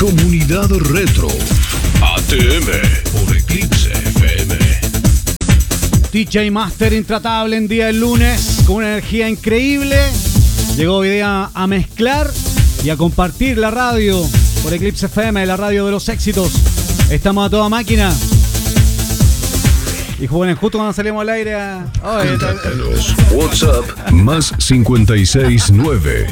Comunidad Retro ATM por Eclipse FM. DJ Master intratable en día del lunes con una energía increíble. Llegó hoy día a mezclar y a compartir la radio por Eclipse FM, la radio de los éxitos. Estamos a toda máquina. Y jóvenes, justo cuando salimos al aire Contáctanos. WhatsApp más 569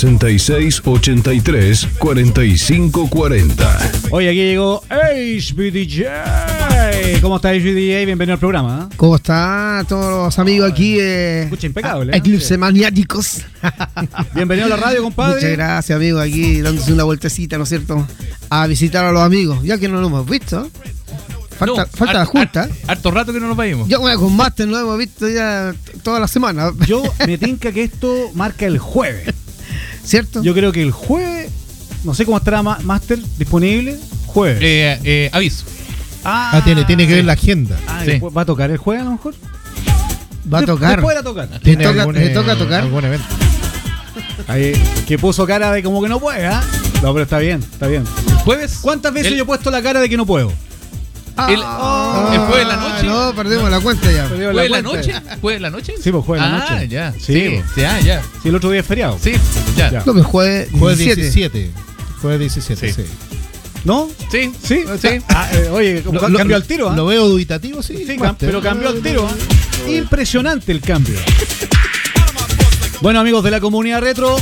6683 4540. Hoy aquí llegó HBDJ. ¿Cómo está HBDJ? Bienvenido al programa. ¿Cómo están todos los amigos aquí? Escucha impecable. Eclipse maniáticos. Bienvenido a la radio, compadre. Muchas gracias, amigo, aquí dándose una vueltecita, ¿no es cierto? A visitar a los amigos, ya que no lo hemos visto. Falta la junta. Harto rato que no nos vayamos. Yo con Master no hemos visto ya toda la semana. Yo me tinca que esto marca el jueves. ¿Cierto? Yo creo que el jueves, no sé cómo estará Master disponible. Jueves. Aviso. Tiene que ver la agenda. Sí. ¿Va a tocar el jueves a lo mejor? Va a tocar. Después de tocar. ¿Le toca tocar? Algún evento. Ahí, que puso cara de como que no puede, ¿ah? No, pero está bien, está bien. ¿Jueves? ¿Cuántas veces yo he puesto la cara de que no puedo? ¿El jueves de la noche? No, perdimos la cuenta ya. ¿Jueves de la noche? ¿Jueves de la noche? Sí, pues jueves de la noche. Ah, ya. Sí, ya. Sí, el otro día es feriado. Sí, ya. No, pues jueves 17. Jueves 17, sí. ¿No? Sí. Sí. Oye, cambió al tiro, ¿ah? Lo veo dubitativo, sí. Sí, pero cambió al tiro, ¿ah? Impresionante el cambio. Bueno, amigos de la comunidad retro,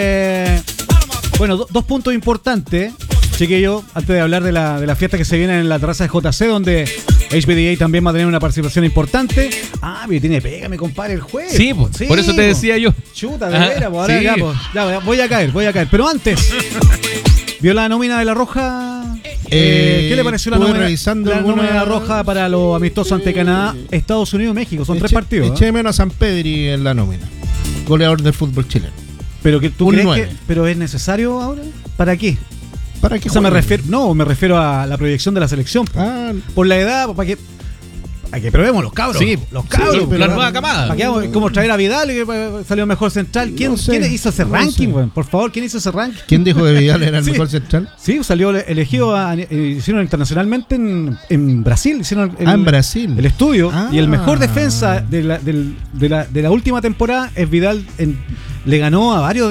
dos puntos importantes, chiquillos, antes de hablar de la fiesta que se viene en la terraza de JC, donde HBDJ también va a tener una participación importante. Pero tiene pega, me compadre, el jueves. Sí, por eso te decía yo. Chuta, de veras, ahora sí. ya, voy a caer. Pero antes, ¿vio la nómina de la Roja? ¿Qué le pareció la nómina de la Roja para los amistosos ante Canadá, Estados Unidos y México? Son 3 partidos. Eché menos a San Pedri en la nómina. Goleador del fútbol chileno. Pero que tú crees 9. pero es necesario ahora. ¿Para qué? ¿Para qué? O sea, me refiero a la proyección de la selección. Por la edad, para que probemos los cabros. Sí, los cabros. Sí, la nueva camada. Como traer a Vidal, que salió mejor central. ¿Quién hizo ese ranking, güey? Por favor, ¿quién hizo ese ranking? ¿Quién dijo de Vidal era el mejor central? Sí, salió elegido, hicieron internacionalmente en Brasil. Hicieron en Brasil. El estudio. Y el mejor defensa de la última temporada es Vidal. Le ganó a varios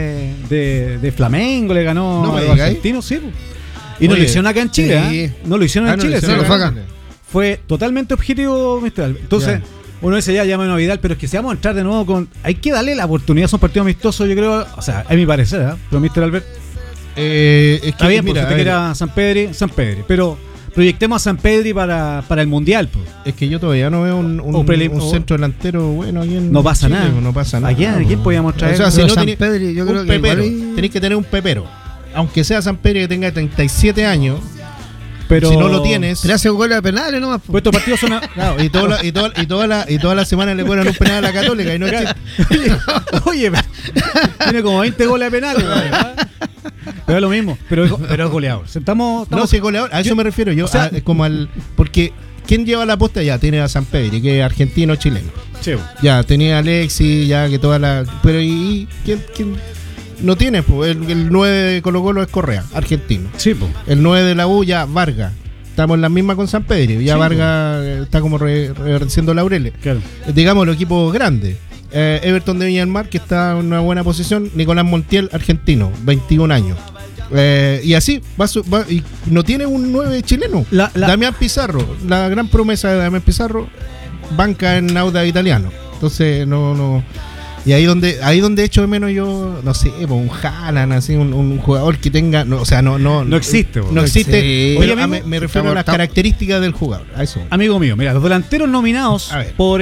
de Flamengo, le ganó a los argentinos, sí. Y no lo hicieron acá en Chile, sí. No lo hicieron en Chile. Fue totalmente objetivo, Mr. Albert. Entonces, uno dice, llaman a Vidal, pero es que si vamos a entrar de nuevo con... Hay que darle la oportunidad, son partidos amistosos, yo creo, o sea, a mi parecer, pero Mr. Albert... es que, está bien, porque usted quiere a San Pedri, pero proyectemos a San Pedri para el Mundial. Pues. Es que yo todavía no veo un centro delantero bueno aquí en no pasa Chile, nada. No pasa nada. ¿A quién podíamos traer? O sea, si no San Pedri, yo creo un que pepero. igual... Tenéis que tener un pepero. Aunque sea San Pedri que tenga 37 años... Pero si no lo tienes, le hace un gol de penales nomás. Pues estos partidos son claro, y toda la semana le ponen un penal a la Católica y no es Oye, tiene como 20 goles de penales. Pero es lo mismo, pero es goleador. No, si es goleador, a eso me refiero yo, como porque ¿quién lleva la posta? Ya tiene a San Pedri, que es argentino chileno. Sí. Ya tenía a Alexis, ya que toda la, pero ¿y quién? No tiene, pues el 9 de Colo-Colo es Correa, argentino. Sí, pues. El 9 de la U ya Vargas. Estamos en la misma con San Pedro. Ya sí, Vargas está como reversiendo laureles. Claro. Digamos los equipos grandes. Everton de Viña del Mar, que está en una buena posición. Nicolás Montiel, argentino, 21 años. Y así, y no tiene un 9 chileno. Damián Pizarro, la gran promesa de Damián Pizarro, banca en Audax Italiano. Entonces, no. Y ahí donde echo de menos yo, no sé, un Haaland, así, un jugador que tenga, no existe. No existe. Sí. Oye, amigo, me refiero a las características del jugador. A eso. Amigo mío, mira, los delanteros nominados por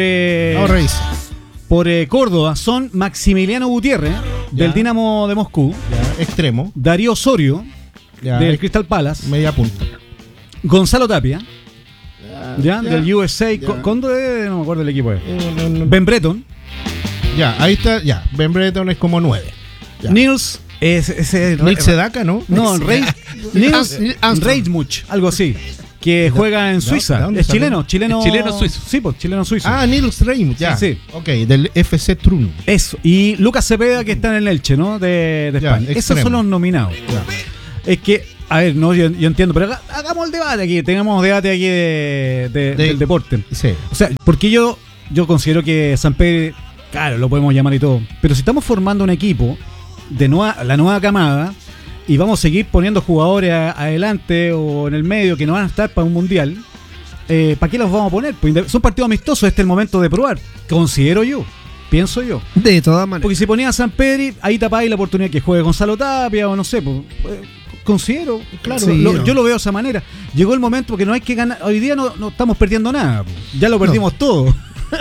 Córdoba son Maximiliano Gutiérrez, del Dinamo de Moscú, extremo. Darío Osorio, del Crystal Palace, media punta. Gonzalo Tapia, del USA, ¿Dónde? No me acuerdo del equipo. Ben Breton. Ahí está, Ben Breton es como 9. Nils Sedaka, ¿no? No, Nils Reismuch, algo así. Que juega en Suiza. Es chileno suizo. Sí, pues chileno suizo. Nils Reismuch, sí. Ok, del FC Trun. Eso. Y Lucas Cepeda, que está en el Elche, ¿no? De España. Esos son los nominados. Es que A ver, no, yo entiendo, pero hagamos el debate aquí, tengamos debate aquí del deporte. Sí. O sea, porque yo considero que San Pedro, claro, lo podemos llamar y todo, pero si estamos formando un equipo de la nueva camada y vamos a seguir poniendo jugadores adelante o en el medio que no van a estar para un mundial, ¿para qué los vamos a poner? Pues son partidos amistosos, este es el momento de probar, considero yo. Pienso yo. De todas maneras. Porque si ponía a San Pedro, ahí tapáis la oportunidad que juegue Gonzalo Tapia o no sé, pues, considero, claro, Sí, yo lo veo de esa manera. Llegó el momento porque no hay que ganar, hoy día no estamos perdiendo nada, pues. Ya lo perdimos todo.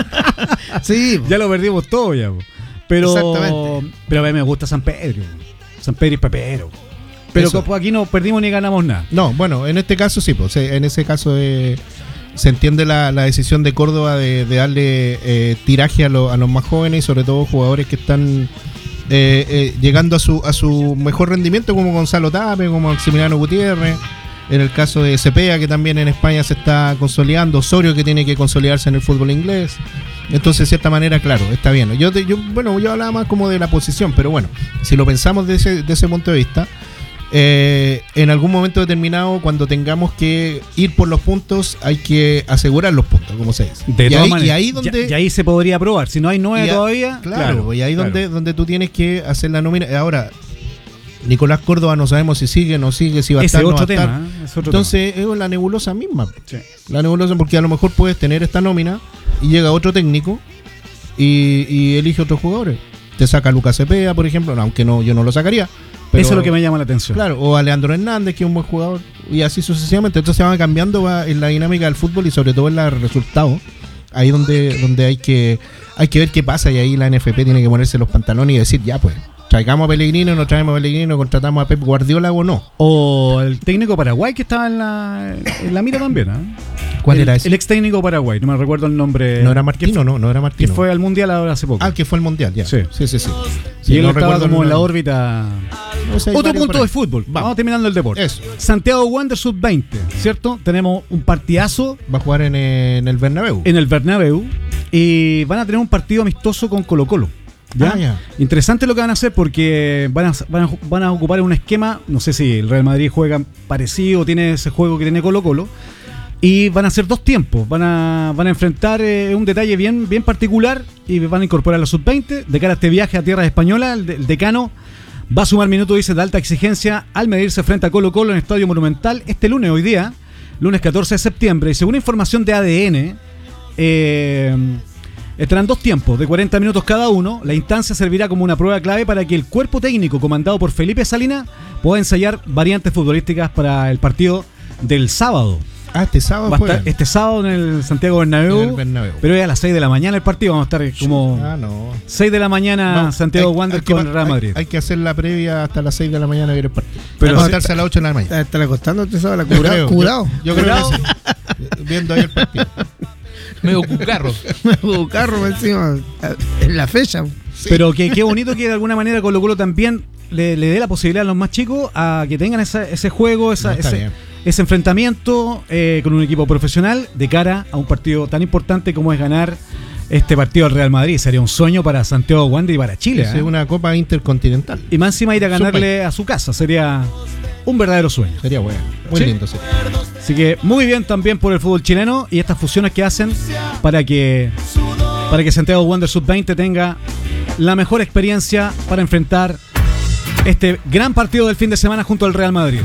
Sí, Ya lo perdimos todo ya. Pues. Exactamente. Pero a mí me gusta San Pedro. San Pedro es pepero. Pero pues, aquí no perdimos ni ganamos nada. No, bueno, en este caso sí, pues en ese caso se entiende la decisión de Córdoba de darle tiraje a los más jóvenes y sobre todo jugadores que están llegando a su mejor rendimiento, como Gonzalo Tape, como Maximiliano Gutiérrez, en el caso de Cepeda, que también en España se está consolidando, Osorio, que tiene que consolidarse en el fútbol inglés. Entonces, de cierta manera, claro, está bien. Yo hablaba más como de la posición, pero bueno, si lo pensamos de ese punto de vista, en algún momento determinado, cuando tengamos que ir por los puntos, hay que asegurar los puntos, como se dice. De todas maneras, y ahí se podría probar. Si no hay 9 todavía, claro, y ahí donde tú tienes que hacer la nómina. Ahora, Nicolás Córdoba no sabemos si sigue, no sigue, si va a estar, no va a estar. Entonces es la nebulosa misma. Sí. La nebulosa, porque a lo mejor puedes tener esta nómina y llega otro técnico y elige otros jugadores. Te saca a Lucas Cepeda, por ejemplo, aunque yo no lo sacaría. Pero, eso es lo que me llama la atención. Claro, o a Leandro Hernández, que es un buen jugador, y así sucesivamente. Entonces se va cambiando en la dinámica del fútbol y sobre todo en los resultados. Ahí donde hay que ver qué pasa, y ahí la NFP tiene que ponerse los pantalones y decir, ya pues, traigamos a Pellegrino, no traemos a Pellegrino, contratamos a Pep Guardiola o no. O el técnico Paraguay que estaba en la mira también, ¿eh? ¿Cuál era ese? El ex técnico Paraguay, no me recuerdo el nombre. No era Martino, no era Martino. Que fue al Mundial ahora hace poco. Ah, que fue al Mundial, ya. Sí. Sí, y él estaba como en la órbita. No sé, otro punto de fútbol. Vamos terminando el deporte. Eso. Santiago Wander Sub-20, ¿cierto? Tenemos un partidazo. Va a jugar en el Bernabéu. En el Bernabéu. Y van a tener un partido amistoso con Colo-Colo. ¿Ya? Ya. Interesante lo que van a hacer porque van a ocupar un esquema. No sé si el Real Madrid juega parecido, tiene ese juego que tiene Colo-Colo. Y van a hacer 2 tiempos. Van a enfrentar un detalle bien particular y van a incorporar a los sub-20 de cara a este viaje a tierras españolas. El decano va a sumar minutos, dice, de alta exigencia al medirse frente a Colo-Colo en el Estadio Monumental este lunes, hoy día, lunes 14 de septiembre. Y según información de ADN, estarán 2 tiempos de 40 minutos cada uno. La instancia servirá como una prueba clave para que el cuerpo técnico comandado por Felipe Salinas pueda ensayar variantes futbolísticas para el partido del sábado. Este sábado va a estar este sábado en el Santiago Bernabéu, pero es a las 6 de la mañana el partido. Vamos a estar como 6 de la mañana Santiago Wander con Real Madrid. Hay que hacer la previa hasta las 6 de la mañana ver el partido. Pero vamos a estarse a las 8 de la mañana. ¿Están acostando este sábado? ¿Curado? Yo creo que sí. Viendo ahí el partido. Medio cucarro encima en la fecha. Sí. Pero qué bonito que de alguna manera Colo-Colo también le dé la posibilidad a los más chicos a que tengan ese juego, ese enfrentamiento con un equipo profesional de cara a un partido tan importante como es ganar este partido al Real Madrid. Sería un sueño para Santiago Wander y para Chile. Es una Copa Intercontinental. Y más encima ir a ganarle a su casa. Sería un verdadero sueño. Sería bueno. Muy lindo, sí. Así que muy bien también por el fútbol chileno y estas fusiones que hacen para que Santiago Wander Sub-20 tenga la mejor experiencia para enfrentar este gran partido del fin de semana junto al Real Madrid.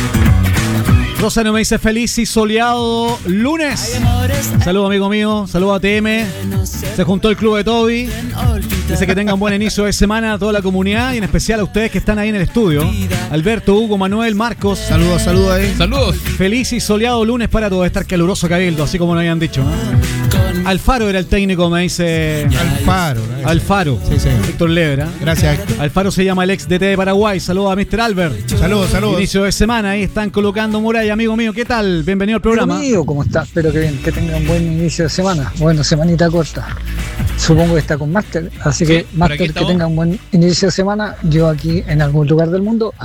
Rosario me dice feliz y soleado lunes. Saludos, amigo mío. Saludos a TM. Se juntó el club de Toby. Dice que tengan buen inicio de semana a toda la comunidad y en especial a ustedes que están ahí en el estudio. Alberto, Hugo, Manuel, Marcos. Saludos ahí. Saludos. Feliz y soleado lunes para todos. Estar caluroso Cabildo, así como nos habían dicho, ¿no? Alfaro era el técnico, me dice. Alfaro. Sí. Víctor Lebra. Gracias. Alfaro se llama el ex DT de Paraguay. Saludos a Mr. Albert. Saludos. Inicio de semana, ahí están colocando muralla, amigo mío. ¿Qué tal? Bienvenido al programa. Amigo, ¿cómo estás? Espero que bien, que tenga un buen inicio de semana. Bueno, semanita corta. Supongo que está con Máster. Así que, Máster, que tenga un buen inicio de semana. Yo aquí en algún lugar del mundo.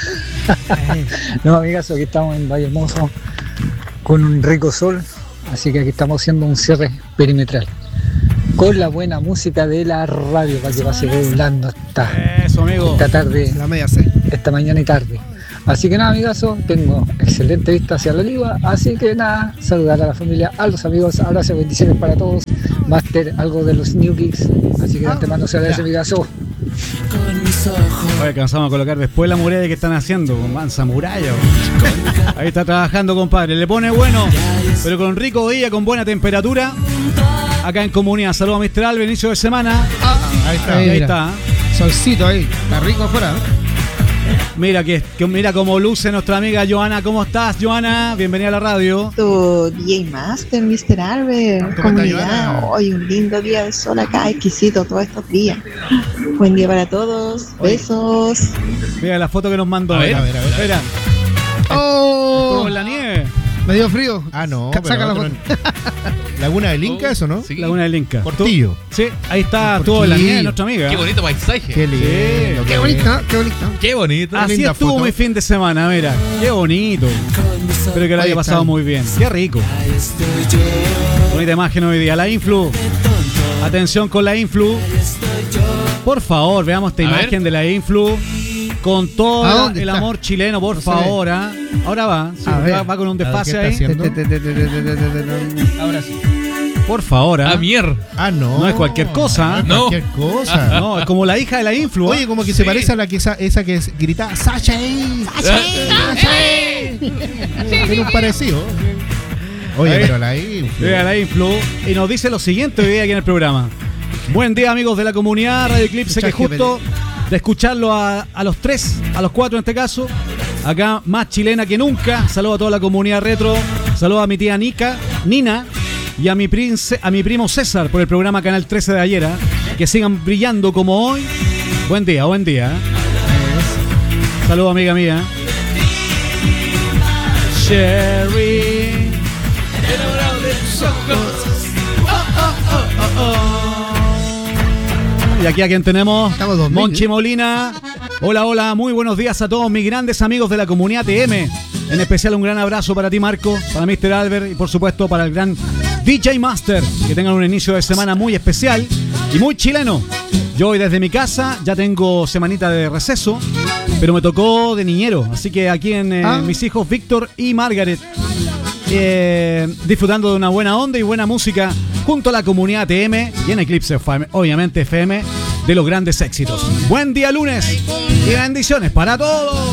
No, amigas, aquí estamos en Valle Hermoso con un rico sol. Así que aquí estamos haciendo un cierre perimetral con la buena música de la radio para que pase volando esta tarde, la media 6. esta mañana y tarde. Así que nada, amigazo, tengo excelente vista hacia la Ligua, así que nada, saludar a la familia, a los amigos, abrazos, bendiciones para todos. Master, algo de los New Kicks, así que de antemano se agradece, amigazo. Oye, alcanzamos a colocar después la muralla que están haciendo, con mansa muralla. Ahí está trabajando, compadre. Le pone bueno, pero con rico día, con buena temperatura. Acá en comunidad. Saludos a Mr. Albe, inicio de semana. Ahí está. Ahí mira. está. Solcito ahí, está rico afuera. Mira mira cómo luce nuestra amiga Joana. ¿Cómo estás, Joana? Bienvenida a la radio. Tu DJ Master, Mr. Albert, ¿Cómo está, comunidad. Joana? Hoy un lindo día de sol acá, exquisito todos estos días. Buen día para todos, besos. Mira la foto que nos mandó. A ver. Espera. ¡Oh! Todo en la nieve. Me dio frío. Ah, no. Saca pero la otro- Laguna del Inca, eso, ¿no? Sí. Laguna del Inca. Portillo. Sí, ahí está todo en la nieve, nuestra amiga. Qué bonito paisaje. Qué lindo. Qué bonito, qué bonito. Qué bonito. Así linda estuvo foto. mi fin de semana, mira. Qué bonito. Espero que lo haya Ahí pasado está. muy bien. Qué rico. Bonita imagen hoy día. La Influ. Atención con la Influ. Por favor, veamos esta A ver. imagen de la Influ. Con ¿A todo dónde el está? amor chileno, por No se favor. ¿Ah? Ahora va. Sí, A ver. va con un A ver, desfase ¿qué ahí. está haciendo? Ahora sí. Por favor. ¿ah? Ah, mier. Ah, no. No es cualquier cosa. No es No. cualquier cosa. No, es como la hija de la Influ. ¿ah? Oye, como que Sí. se parece a la que esa que grita ¡Sacha! Tiene un parecido. Oye, Ahí. pero la Influ. Llega la Influ y nos dice lo siguiente hoy día aquí en el programa. Buen día, amigos de la comunidad Radio Eclipse, que justo de escucharlo a los tres, a los cuatro en este caso, acá más chilena que nunca. Saludo a toda la comunidad retro, saludo a mi tía Nina y a mi primo César por el programa Canal 13 de ayer, que sigan brillando como hoy. Buen día, buen día. Saludo, amiga mía. Sherry. Y aquí a quien tenemos, Estamos 2000, Monchi Molina. Hola, hola, muy buenos días a todos mis grandes amigos de la comunidad TM. En especial un gran abrazo para ti, Marco, para Mr. Albert y por supuesto para el gran DJ Master. Que tengan un inicio de semana muy especial y muy chileno. Yo hoy desde mi casa ya tengo semanita de receso, pero me tocó de niñero. Así que aquí en mis hijos Víctor y Margaret, disfrutando de una buena onda y buena música junto a la comunidad TM y en Eclipse FM, obviamente FM, de los grandes éxitos. Buen día lunes y bendiciones para todos.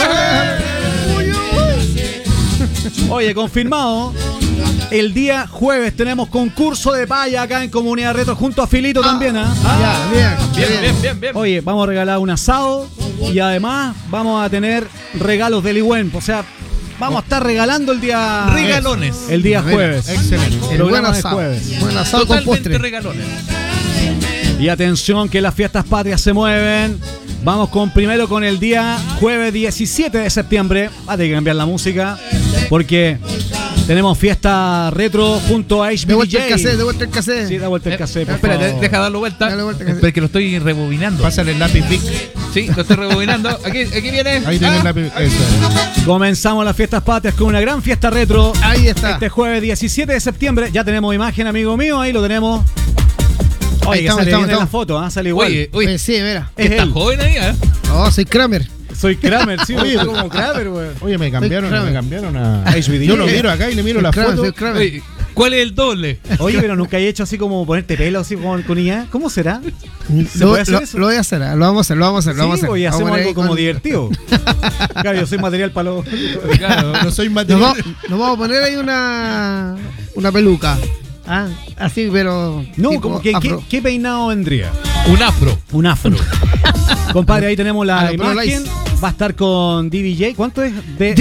Oye, confirmado, el día jueves tenemos concurso de paya acá en Comunidad Retro junto a Filito también. Ya, bien. Bien. Oye, vamos a regalar un asado y además vamos a tener regalos de Ligüen. O sea, vamos a estar regalando el día Regalones. el día Mira, jueves. Excelente. El Programa buen de asado. jueves. Buen asado con Totalmente postre. regalones. Y atención que las fiestas patrias se mueven. Vamos primero con el día jueves 17 de septiembre. Va a tener que cambiar la música porque tenemos fiesta retro junto a De vuelta el HBJ. cassette, de vuelta el cassette. Sí, da vuelta el cassette, por Espera, favor. deja darlo vuelta. Dale vuelta, que- Porque lo estoy rebobinando. Pásale el lápiz Vic. Sí, lo estoy rebobinando. Aquí viene. Ahí tiene el lápiz. Eso. Comenzamos las fiestas patrias con una gran fiesta retro. Ahí está. Este jueves 17 de septiembre. Ya tenemos imagen, amigo mío. Ahí lo tenemos. Oye, Ahí que estamos, sale bien en la estamos. foto, sale igual. Oye, Sí, mira. es está él. joven ahí, ¿eh? Oh, soy Kramer. Soy Kramer, sí, oye, como Kramer, güey. Oye, me cambiaron a. HBD. Yo lo miro acá y le miro la Soy Kramer, foto. soy Kramer. Oye, ¿cuál es el doble? Oye, pero nunca he hecho así como ponerte pelo así con IA. ¿Cómo será? ¿Se Lo, puede hacer lo- eso? lo voy a hacer, lo vamos a hacer, lo vamos a hacer, lo vamos a Sí, hacer. oye, Vamos hacemos a poner algo ahí como con- divertido. Claro, yo soy material para los... Claro. No soy Nos material. vamos a poner ahí una peluca. Ah, así, pero. No, tipo como que, afro. ¿qué peinado vendría? Un afro. Un afro. Compadre, ahí tenemos A la la Pro imagen. Lice. Va a estar con DVJ. ¿Cuánto es? De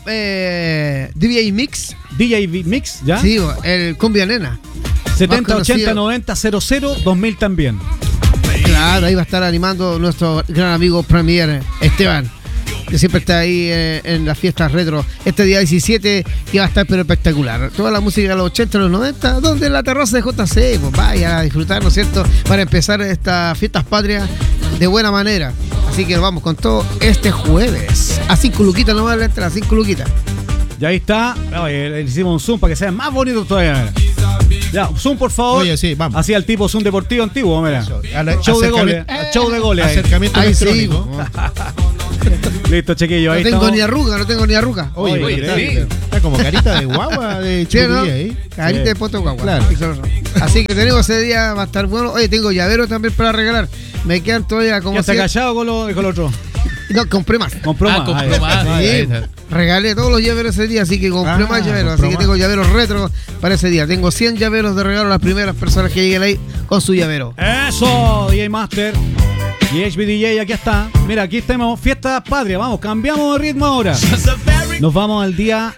DJ Mix. DJ Mix, ¿ya? Sí, el Cumbia Nena. 70, más 80, conocido. 90, 00, 2000 también. Claro, ahí va a estar animando nuestro gran amigo Premier Esteban, que siempre está ahí en las fiestas retro. Este día 17 que va a estar pero espectacular. Toda la música de los 80, los 90, donde en la terraza de JC, pues vaya a disfrutar, ¿no es cierto? Para empezar estas fiestas patrias de buena manera. Así que vamos con todo este jueves. A 5 luquitas, no va a la entrada, 5 luquitas. Ya ahí está. Oye, le hicimos un zoom para que sea más bonito todavía. Ya, zoom por favor. Oye, sí, vamos. Así al tipo zoom deportivo antiguo, mira. A la- Show de goles. acercamiento- Show de goles. ahí. Acercamiento Ahí sí. electrónico. Listo, chiquillo. No Ahí tengo estamos. ni arruga, no tengo ni arruga. Oye, Oye, está, sí. está como carita de guagua de Sí, ¿no? churría ahí. Carita de poto guagua. Claro. Así que tenemos ese día, va a estar bueno. Oye, tengo llavero también para regalar. Me quedan todavía como Ya está 100. callado con lo otro. No, compré más. Compró más. compró más. Sí, Ahí está. regalé todos los llaveros ese día, así que compré más llaveros. Así compró que más. tengo llaveros retro para ese día. Tengo 100 llaveros de regalo a las primeras personas que lleguen ahí con su llavero. Eso, DJ Master. Y HBDJ, aquí está. Mira, aquí tenemos Fiesta Patria. Vamos, cambiamos de ritmo ahora. Nos vamos al día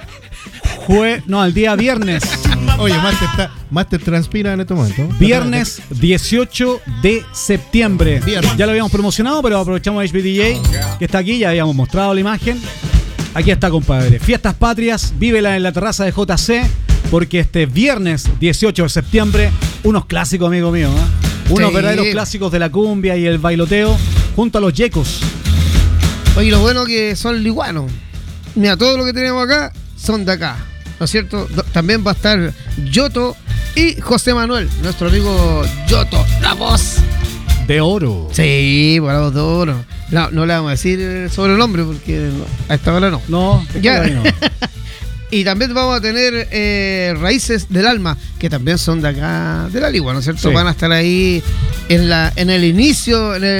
al día viernes. Oye, Master transpira en este momento. Viernes 18 de septiembre. Viernes. Ya lo habíamos promocionado, pero aprovechamos a HBDJ, que está aquí, ya habíamos mostrado la imagen. Aquí está, compadre. Fiestas Patrias, vívela en la terraza de JC, porque este viernes 18 de septiembre, unos clásicos, amigo mío, ¿eh? Unos Sí. verdaderos clásicos de la cumbia y el bailoteo, junto a los Yecos. Oye, lo bueno que son liguanos. Mira, todo lo que tenemos acá son de acá. ¿No es cierto? También va a estar Yoto y José Manuel, nuestro amigo Yoto, la voz. De oro. Sí, por la voz de oro. No le vamos a decir sobre el nombre porque a esta hora no. No, Ya. ahí no. Y también vamos a tener Raíces del Alma, que también son de acá, de la Ligua, ¿no es cierto? Sí. Van a estar ahí en el inicio, en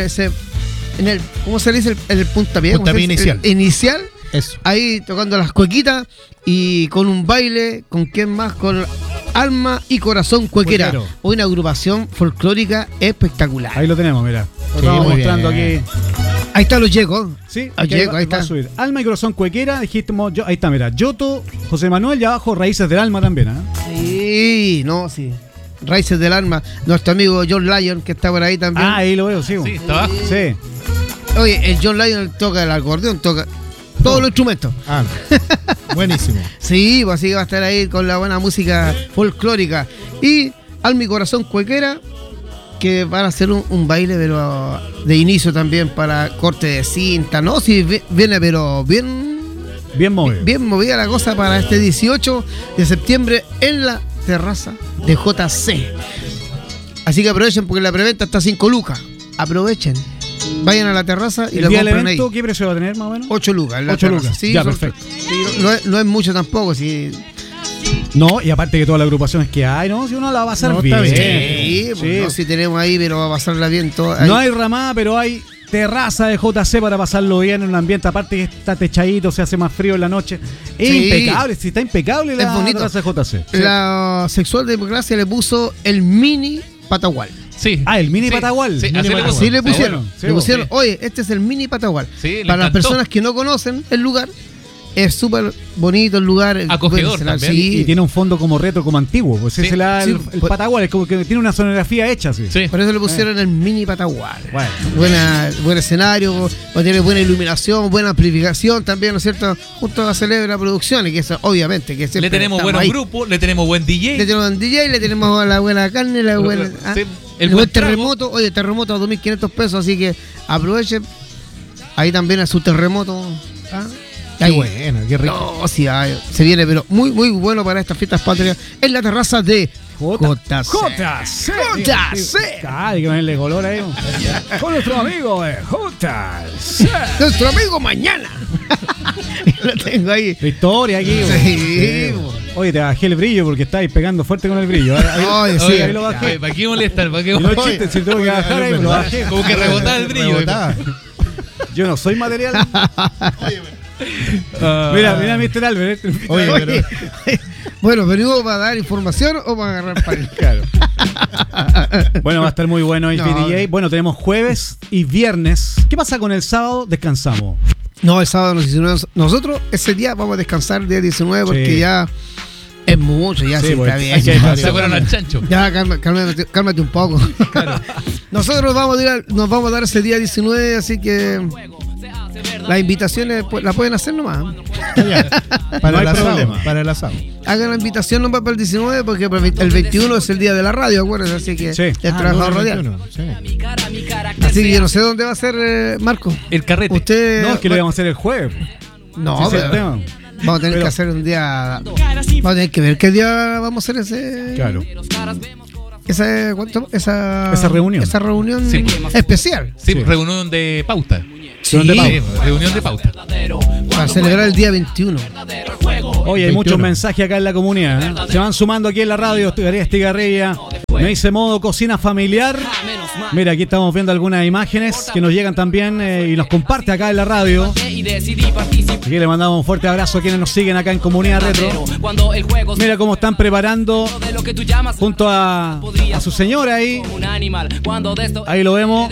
el ¿cómo se le dice? El puntapié. ¿cómo se Puntapié dice? inicial. El inicial. Eso. Ahí tocando las cuequitas y con un baile, ¿con quién más? Con Alma y Corazón Cuequera. Cuequero. Una agrupación folclórica espectacular. Ahí lo tenemos, mira. Lo Sí, estamos muy mostrando bien. aquí. Ahí están los yecos. Sí, Ahí aquí llego, ahí va a está. subir. Alma y Corazón Cuequera, dijimos, ahí está, mira. Yoto, José Manuel y abajo Raíces del Alma también, ¿eh? Sí, no, sí. Raíces del Alma. Nuestro amigo John Lyon, que está por ahí también. Ah, ahí lo veo, sí. Sí, está abajo. Sí. Oye, el John Lyon toca el acordeón, toca todos los instrumentos. Ah, buenísimo. Sí, pues así que va a estar ahí con la buena música folclórica. Y Alma y Corazón Cuequera, que van a hacer un baile, pero de inicio también para corte de cinta, ¿no? Sí, viene, pero Bien movido. bien movida la cosa para este 18 de septiembre en la terraza de JC. Así que aprovechen porque la preventa está a 5 lucas. Aprovechen. Vayan a la terraza y El la día del compran ahí. evento, ¿qué precio va a tener más o menos? 8 lucas. en la 8 terraza. lucas. Sí, Ya, son- perfecto. sí, no es mucho tampoco. Sí, No, y aparte que todas las agrupaciones que hay, ¿no? Si uno la va a pasar No, bien. está sí, pues, Sí. no, si tenemos ahí, pero va a pasarla bien todo. No hay ramada, pero hay terraza de JC para pasarlo bien en un ambiente. Aparte que está techadito, se hace más frío en la noche. Es Sí. impecable, si está impecable la Es bonito. terraza de JC. La Sexual Democracia le puso el mini Patagual. Sí. Ah, el mini Sí, Patagual. sí, Mini así le Patagual. Así le Ah, pusieron. bueno, sí, le pusieron, sí. oye, este es el mini Patagual. Sí, le Para las encantó. personas que no conocen el lugar, es súper bonito el lugar. Acogedor Pueden también. sí. Y tiene un fondo como retro, como antiguo. Pues Sí, ese la, sí, el pues- Patagual, es como que tiene una sonografía hecha, sí. Sí. Por eso le pusieron el mini Patagual. Bueno. Buen escenario, tiene buena iluminación, buena amplificación también, ¿no es cierto? Junto a Celebra Producciones, que eso, obviamente, que siempre Le tenemos estamos buenos ahí. grupos, le tenemos buen DJ. Le tenemos un DJ, le tenemos la buena carne, la buena. Sí, el el buen buen trago. terremoto, oye, terremoto a 2.500 pesos, así que aprovechen. Ahí también a su terremoto. ¿ah? Qué Ahí. bueno, qué rico. No, sí, se viene, pero muy, muy bueno para estas fiestas patrias en la terraza de JC. JC. Ay, que ponerle color ahí. Con nuestro amigo de JC. Nuestro amigo mañana. Lo tengo ahí. La historia aquí. Sí, bo. Oye, te bajé el brillo porque estáis pegando fuerte con el brillo. Ahí, Oye, sí, oye, ahí lo bajé. Oye, ¿para qué molestar? ¿Para qué Y no es molestar? chiste, si tengo que bajar ahí, me lo bajé. Como que rebotaba el brillo. Rebotaba. Yo no soy material. Ah. Mira, Mr. Albert. Oye, Oye, bueno, ¿venimos para dar información o para agarrar para el Claro. Bueno, va a estar muy bueno el No. DJ. Bueno, tenemos jueves y viernes. ¿Qué pasa con el sábado? Descansamos. No, el sábado 19. Nosotros ese día vamos a descansar el día 19 porque Sí. ya es mucho, ya Sí, sí, pues, está bien. hay que ya. descansar. Se fueron al chancho. Ya, cálmate un poco. Nosotros nos vamos a dar ese día 19, así que las invitaciones pues, las pueden hacer nomás. Para No hay el asado. problema. Para el asado. Hagan la invitación nomás para el 19 porque el 21 es el día de la radio, acuérdense, así que Sí. el trabajador radial. 21, sí. Así que yo no sé dónde va a ser Marco. El carrete. Usted No, es que lo íbamos a hacer el jueves. No, Sí, ese es pero el tema. vamos a tener Pero- que hacer un día. Vamos a tener que ver qué día vamos a hacer ese. Claro. Esa reunión. Esa reunión. Esa reunión Sí. especial. Sí, Sí. reunión de pauta. Sí, reunión de pauta. para celebrar el día 21. Oye, hay muchos mensajes acá en la comunidad, ¿eh? Se van sumando aquí en la radio. Estigarribia me dice modo cocina familiar. Mira, aquí estamos viendo algunas imágenes que nos llegan también y nos comparte acá en la radio. Aquí le mandamos un fuerte abrazo a quienes nos siguen acá en Comunidad Retro. Mira cómo están preparando junto a su señora ahí. Ahí lo vemos.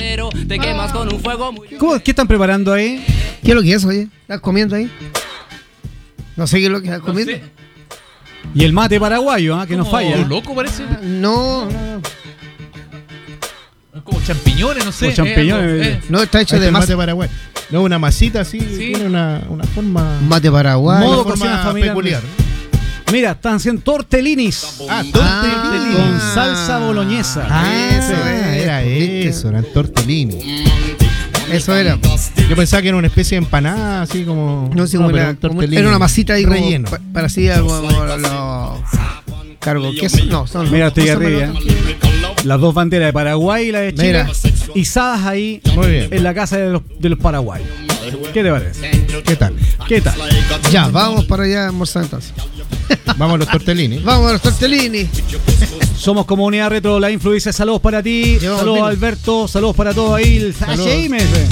¿Qué están preparando ahí? ¿Qué es lo que es, oye? ¿Estás comiendo ahí? No sé qué es lo que estás comiendo. Y el mate paraguayo, que no falla. ¿Un loco parece? No. Como champiñones, no sé. Como champiñones. No, está hecho de mate paraguayo. No, una masita así, Sí. tiene una forma. mate paraguayo. Modo una cocina forma familiar. peculiar. Mira, están haciendo tortellinis Tortellini. con salsa boloñesa. Era eso, eran tortellini. Eso era. Yo pensaba que era una especie de empanada, así como. No sé, pero era, un tortellini. era una masita ahí relleno. Para así algo los cargo. ¿Qué es? No, son Mira, ¿cómo se llama Estigarribia. el otro? Las dos banderas de Paraguay y la de Chile, Mira. izadas ahí Muy bien. en la casa de los paraguayos. ¿Qué te parece? ¿Qué tal? ¿Qué tal? Ya, vamos para allá a almorzar entonces. Vamos a los tortellini. Vamos a los tortellini. Somos Comunidad Retro, la Influ dice saludos para ti, Llevamos saludos vino. Alberto, saludos para todos ahí. El Saludos. HI me dice.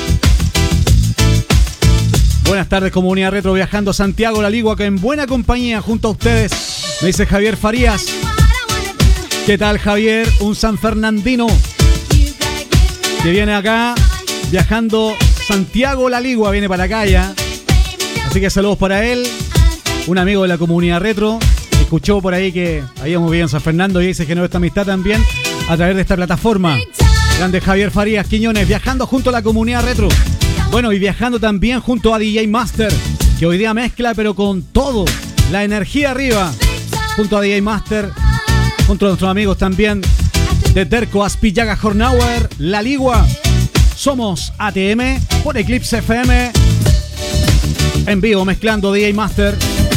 Buenas tardes, Comunidad Retro, viajando a Santiago, La Ligua, que en buena compañía junto a ustedes, me dice Javier Farías. ¿Qué tal, Javier? Un San Fernandino que viene acá, viajando Santiago, La Ligua, viene para acá ya. Así que saludos para él, un amigo de la Comunidad Retro. Escuchó por ahí que habíamos vivido en San Fernando y dice que no esta amistad también a través de esta plataforma. Grande Javier Farías Quiñones, viajando junto a la Comunidad Retro. Bueno, y viajando también junto a DJ Master, que hoy día mezcla, pero con todo, la energía arriba, junto a DJ Master, junto a nuestros amigos también de Terco, Aspillaga, Hornauer, La Ligua. Somos ATM por Eclipse FM, en vivo mezclando DJ Master.